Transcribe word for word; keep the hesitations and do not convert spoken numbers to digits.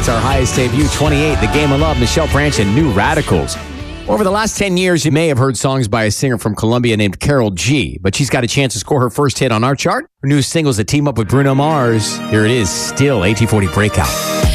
That's our highest debut, twenty-eight. The Game of Love, Michelle Branch and New Radicals. Over the last ten years, you may have heard songs by a singer from Colombia named Karol G, but she's got a chance to score her first hit on our chart. Her new singles that team up with Bruno Mars. Here it is, Still, A T forty Breakout.